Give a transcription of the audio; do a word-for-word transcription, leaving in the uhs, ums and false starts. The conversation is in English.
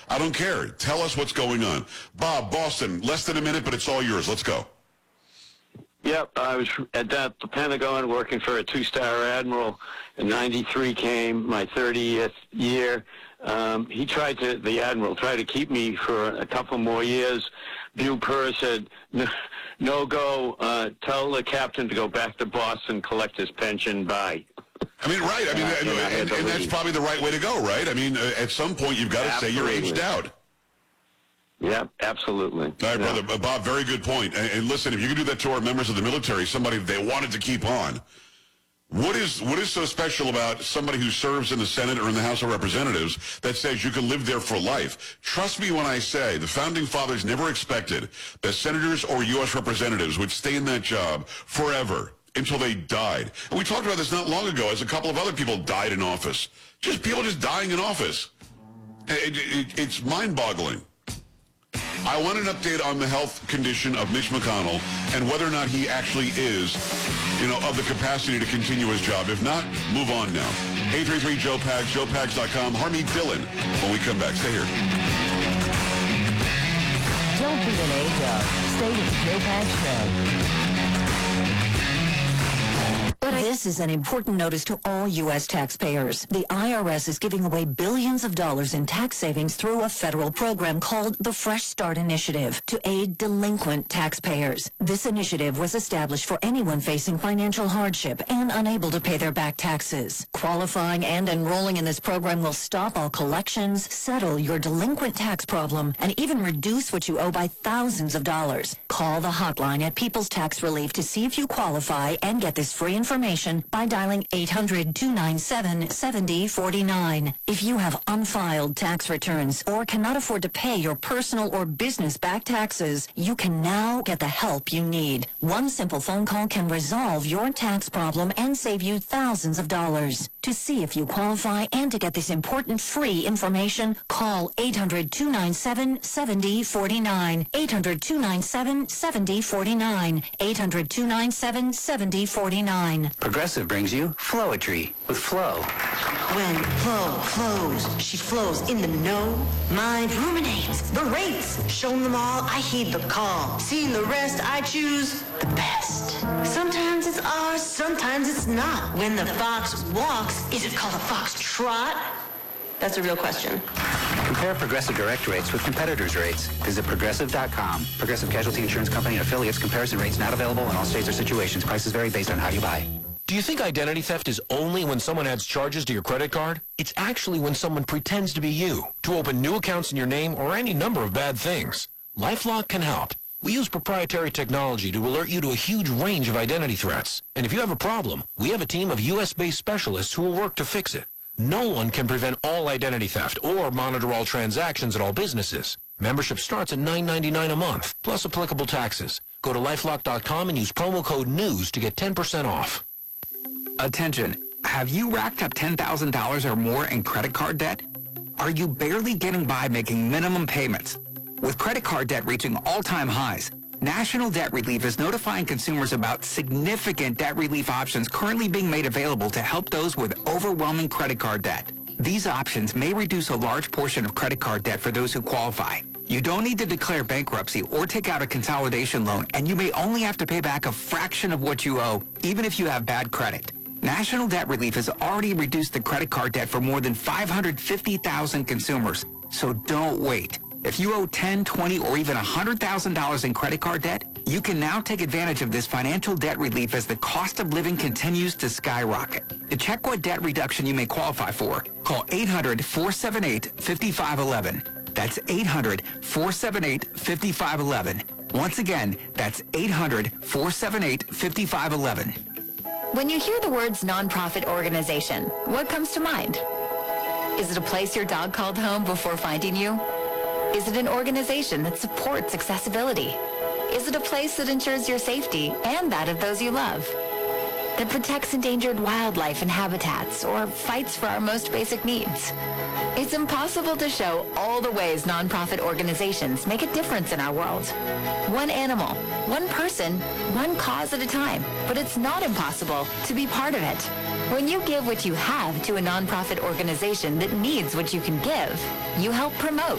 I don't care. Tell us what's going on. Bob, Boston, less than a minute, but it's all yours. Let's go. Yep, I was at that, the Pentagon working for a two-star admiral. In ninety-three came my thirtieth year. Um, he tried to, the admiral tried to keep me for a couple more years. Bupper said, no, no go, uh, tell the captain to go back to Boston, collect his pension, bye. I mean, right. I mean, uh, and, and, and that's probably the right way to go, right? I mean, uh, at some point, you've got to say you're aged out. Yeah, absolutely. All right, yeah. brother. Bob, very good point. And, and listen, if you could do that to our members of the military, somebody they wanted to keep on, what is what is so special about somebody who serves in the Senate or in the House of Representatives that says you can live there for life? Trust me when I say the Founding Fathers never expected that senators or U S representatives would stay in that job forever until they died. And we talked about this not long ago as a couple of other people died in office. Just people just dying in office. It, it, it's mind-boggling. I want an update on the health condition of Mitch McConnell and whether or not he actually is, you know, of the capacity to continue his job. If not, move on now. eight three three Joe Pags, joe pags dot com. Harmeet Dillon when we come back. Stay here. Don't be an age-out. Stay with the Joe Pags Show. This is an important notice to all U S taxpayers. The I R S is giving away billions of dollars in tax savings through a federal program called the Fresh Start Initiative to aid delinquent taxpayers. This initiative was established for anyone facing financial hardship and unable to pay their back taxes. Qualifying and enrolling in this program will stop all collections, settle your delinquent tax problem, and even reduce what you owe by thousands of dollars. Call the hotline at People's Tax Relief to see if you qualify and get this free information by dialing eight hundred, two nine seven, seven zero four nine. If you have unfiled tax returns or cannot afford to pay your personal or business back taxes, you can now get the help you need. One simple phone call can resolve your tax problem and save you thousands of dollars. To see if you qualify and to get this important free information, call eight hundred, two nine seven, seven zero four nine. eight hundred, two nine seven, seven zero four nine. eight hundred, two nine seven, seven zero four nine. Progressive brings you Flowetry with Flo. When Flo flows, she flows in the know. Mind ruminates, berates, shown them all, I heed the call. Seeing the rest, I choose the best. Sometimes it's ours, sometimes it's not. When the fox walks, is it called a fox trot? That's a real question. Compare Progressive direct rates with competitors' rates. Visit progressive dot com. Progressive Casualty Insurance Company and affiliates. Comparison rates not available in all states or situations. Prices vary based on how you buy. Do you think identity theft is only when someone adds charges to your credit card? It's actually when someone pretends to be you, to open new accounts in your name or any number of bad things. LifeLock can help. We use proprietary technology to alert you to a huge range of identity threats. And if you have a problem, we have a team of U S-based specialists who will work to fix it. No one can prevent all identity theft or monitor all transactions at all businesses. Membership starts at nine ninety-nine a month, plus applicable taxes. Go to lifelock dot com and use promo code NEWS to get ten percent off. Attention, have you racked up ten thousand dollars or more in credit card debt? Are you barely getting by making minimum payments? With credit card debt reaching all-time highs, National Debt Relief is notifying consumers about significant debt relief options currently being made available to help those with overwhelming credit card debt. These options may reduce a large portion of credit card debt for those who qualify. You don't need to declare bankruptcy or take out a consolidation loan, and you may only have to pay back a fraction of what you owe, even if you have bad credit. National Debt Relief has already reduced the credit card debt for more than five hundred fifty thousand consumers, so don't wait. If you owe ten, twenty, or even one hundred thousand dollars in credit card debt, you can now take advantage of this financial debt relief as the cost of living continues to skyrocket. To check what debt reduction you may qualify for, call eight hundred, four seven eight, five five one one. That's eight hundred, four seven eight, five five one one. Once again, that's eight hundred, four seven eight, five five one one. When you hear the words nonprofit organization, what comes to mind? Is it a place your dog called home before finding you? Is it an organization that supports accessibility? Is it a place that ensures your safety and that of those you love? That protects endangered wildlife and habitats or fights for our most basic needs? It's impossible to show all the ways nonprofit organizations make a difference in our world. One animal, one person, one cause at a time. But it's not impossible to be part of it. When you give what you have to a nonprofit organization that needs what you can give, you help promote